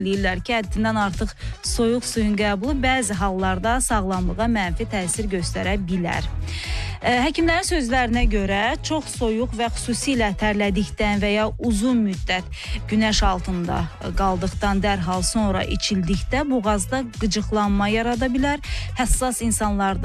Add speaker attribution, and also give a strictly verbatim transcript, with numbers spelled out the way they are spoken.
Speaker 1: Deyirlər ki, həddindən artıq soyuq suyun qəbulu bəzi hallarda sağlamlığa mənfi təsir göstərə bilər. Həkimlərin sözlərinə görə çox soyuq və xüsusilə tərlədikdən və ya uzun müddət günəş altında qaldıqdan dərhal sonra içildikdə boğazda qıcıqlanma yarada bilər. Həssas insanlarda